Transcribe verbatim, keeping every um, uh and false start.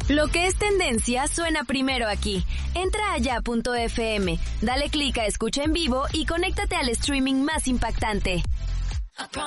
Lo que es tendencia suena primero aquí. Entra a ya punto efe eme, dale clic a escucha en vivo y conéctate al streaming más impactante.